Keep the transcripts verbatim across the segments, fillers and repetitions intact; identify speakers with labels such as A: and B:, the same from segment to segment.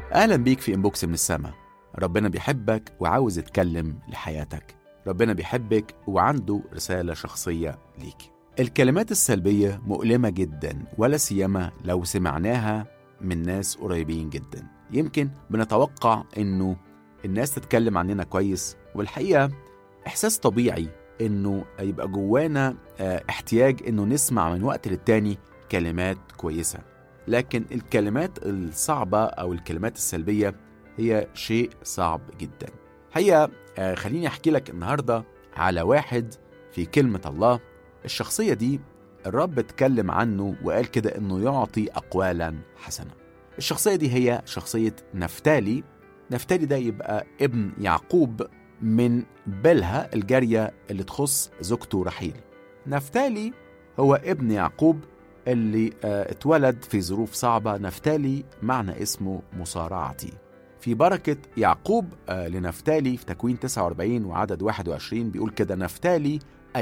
A: أهلا بيك في إنبوكس من السما. ربنا بيحبك وعاوز يتكلم لحياتك. ربنا بيحبك وعنده رسالة شخصية ليك. الكلمات السلبية مؤلمة جدا، ولا سيما لو سمعناها من ناس قريبين جدا. يمكن بنتوقع إنه الناس تتكلم عننا كويس، والحقيقة إحساس طبيعي إنه يبقى جوانا احتياج إنه نسمع من وقت للتاني كلمات كويسة. لكن الكلمات الصعبة أو الكلمات السلبية هي شيء صعب جدا. هي خليني أحكي لك النهاردة على واحد في كلمة الله. الشخصية دي الرب اتكلم عنه وقال كده إنه يعطي أقوالا حسنة. الشخصية دي هي شخصية نفتالي. نفتالي ده يبقى ابن يعقوب من بلها الجارية اللي تخص زوجته رحيل. نفتالي هو ابن يعقوب اللي اتولد في ظروف صعبة. نفتالي معنى اسمه مصارعتي. في بركة يعقوب لنفتالي في تكوين تسعة وأربعين وعدد واحد وعشرين بيقول كده: نفتالي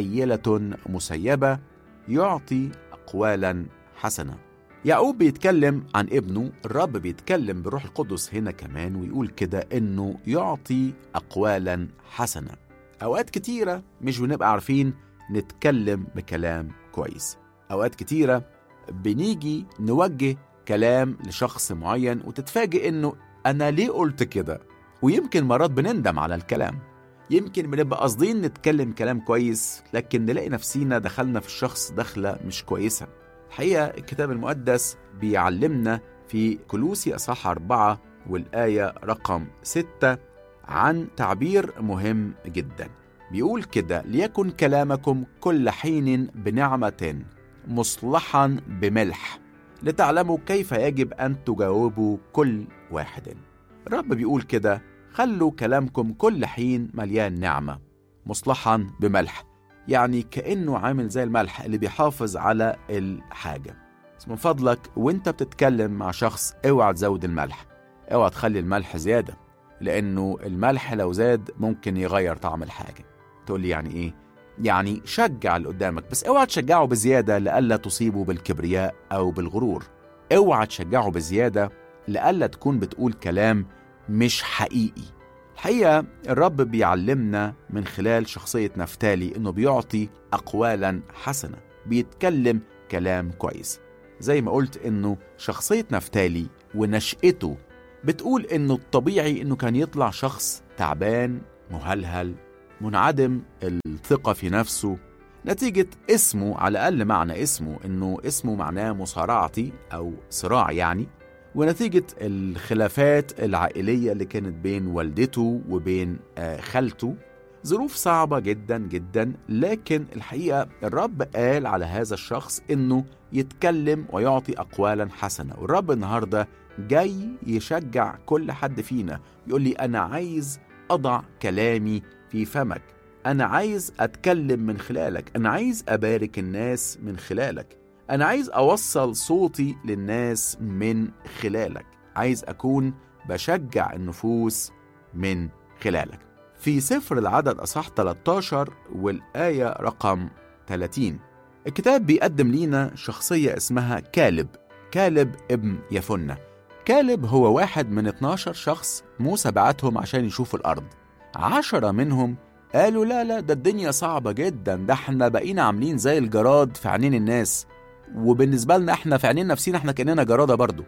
A: أيلة مسيبة يعطي أقوالا حسنة. يعقوب بيتكلم عن ابنه، الرب بيتكلم بالروح القدس هنا كمان ويقول كده إنه يعطي أقوالا حسنة. أوقات كتيرة مش بنبقى عارفين نتكلم بكلام كويس. أوقات كتيرة بنيجي نوجه كلام لشخص معين وتتفاجئ إنه أنا ليه قلت كده؟ ويمكن مرات بنندم على الكلام. يمكن بنبقى قاصدين نتكلم كلام كويس، لكن نلاقي نفسينا دخلنا في الشخص دخلة مش كويسة. الحقيقة الكتاب المقدس بيعلمنا في كولوسي أصحاح أربعة والآية رقم ستة عن تعبير مهم جدا. بيقول كده: ليكن كلامكم كل حين بنعمة مصلحا بملح لتعلموا كيف يجب أن تجاوبوا كل واحد. الرب بيقول كده: خلوا كلامكم كل حين مليان نعمة مصلحا بملح، يعني كأنه عامل زي الملح اللي بيحافظ على الحاجة. بس من فضلك وانت بتتكلم مع شخص اوعى تزود الملح، اوعى تخلي الملح زيادة، لأنه الملح لو زاد ممكن يغير طعم الحاجة. تقول لي يعني ايه؟ يعني شجع اللي قدامك، بس اوعى تشجعه بزيادة لألا تصيبه بالكبرياء أو بالغرور. اوعى تشجعه بزيادة لألا تكون بتقول كلام مش حقيقي. الحقيقة الرب بيعلمنا من خلال شخصية نفتالي إنه بيعطي أقوالا حسنة، بيتكلم كلام كويس. زي ما قلت إنه شخصية نفتالي ونشأته بتقول إنه الطبيعي إنه كان يطلع شخص تعبان مهلهل منعدم الثقة في نفسه، نتيجة اسمه. على الأقل معنى اسمه إنه اسمه معناه مصارعتي أو صراع يعني، ونتيجة الخلافات العائلية اللي كانت بين والدته وبين خالته. ظروف صعبة جدا جدا، لكن الحقيقة الرب قال على هذا الشخص إنه يتكلم ويعطي أقوالا حسنة. والرب النهاردة جاي يشجع كل حد فينا، يقول لي أنا عايز أضع كلامي في فمك، أنا عايز أتكلم من خلالك، أنا عايز أبارك الناس من خلالك، أنا عايز أوصل صوتي للناس من خلالك، عايز أكون بشجع النفوس من خلالك. في سفر العدد أصحاح ثلاثة عشر والآية رقم ثلاثين الكتاب بيقدم لينا شخصية اسمها كالب. كالب ابن يفنة. كالب هو واحد من اتناشر شخص موسى بعتهم عشان يشوفوا الأرض. عشرة منهم قالوا لا لا ده الدنيا صعبة جدا، ده احنا بقينا عاملين زي الجراد في عينين الناس، وبالنسبة لنا احنا في عينين نفسينا احنا كأننا جرادة برضو.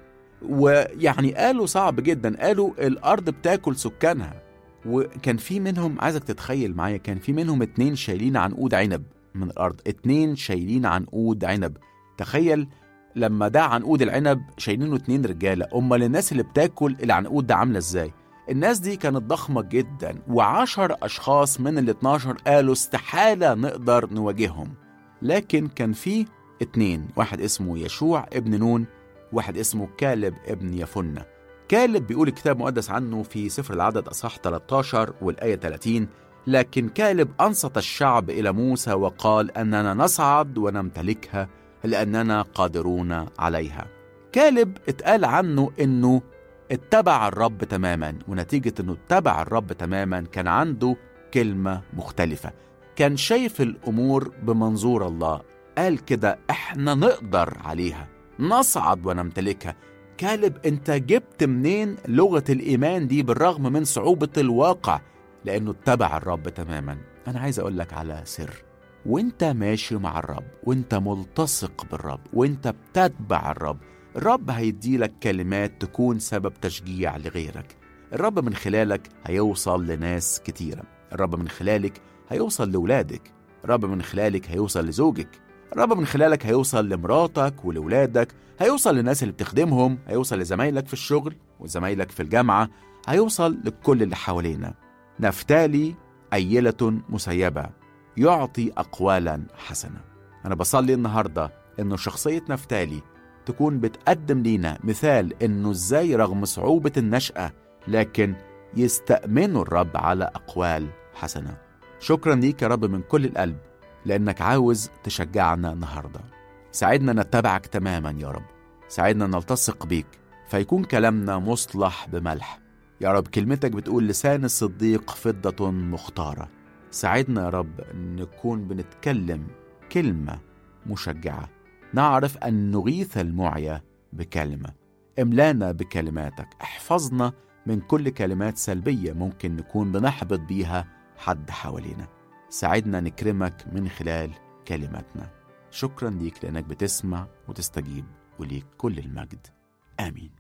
A: ويعني قالوا صعب جدا، قالوا الأرض بتاكل سكانها. وكان في منهم، عايزك تتخيل معايا، كان في منهم اتنين شايلين عنقود عنب من الأرض. اتنين شايلين عنقود عنب. تخيل لما ده عنقود العنب شايلينه اتنين رجالة، أمال الناس اللي بتاكل العنقود ده عاملة ازاي؟ الناس دي كانت ضخمة جدا، وعشر أشخاص من الاتناشر قالوا استحالة نقدر نواجههم. لكن كان في اتنين، واحد اسمه يشوع ابن نون، واحد اسمه كالب ابن يفنة. كالب بيقول الكتاب المقدس عنه في سفر العدد أصحاح ثلاثة عشر والآية ثلاثين: لكن كالب أنصت الشعب إلى موسى وقال أننا نصعد ونمتلكها لأننا قادرون عليها. كالب اتقال عنه إنه اتبع الرب تماما، ونتيجة إنه اتبع الرب تماما كان عنده كلمة مختلفة، كان شايف الأمور بمنظور الله. قال كده احنا نقدر عليها، نصعد ونمتلكها. كالب أنت جبت منين لغة الإيمان دي بالرغم من صعوبة الواقع؟ لأنه اتبع الرب تماما. أنا عايز أقول لك على سر، وانت ماشي مع الرب وانت ملتصق بالرب وانت بتتبع الرب، الرب هيديلك كلمات تكون سبب تشجيع لغيرك. الرب من خلالك هيوصل لناس كتيرة، الرب من خلالك هيوصل لولادك، الرب من خلالك هيوصل لزوجك، الرب من خلالك هيوصل لمراتك ولولادك، هيوصل للناس اللي بتخدمهم، هيوصل لزمايلك في الشغل وزمايلك في الجامعة، هيوصل لكل اللي حوالينا. نفتالي أيلة مسيبة يعطي أقوالا حسنة. أنا بصلي النهاردة إنه شخصية نفتالي تكون بتقدم لينا مثال إنه إزاي رغم صعوبة النشأة لكن يستأمنوا الرب على أقوال حسنة. شكرا ليك يا رب من كل القلب لأنك عاوز تشجعنا النهاردة. ساعدنا نتبعك تماما يا رب، ساعدنا نلتصق بيك فيكون كلامنا مصلح بملح. يا رب كلمتك بتقول لسان الصديق فضة مختارة. ساعدنا يا رب نكون بنتكلم كلمة مشجعة، نعرف أن نغيث المعيا بكلمة. املانا بكلماتك، احفظنا من كل كلمات سلبية ممكن نكون بنحبط بيها حد حوالينا. ساعدنا نكرمك من خلال كلماتنا. شكرا ليك لأنك بتسمع وتستجيب، وليك كل المجد. آمين.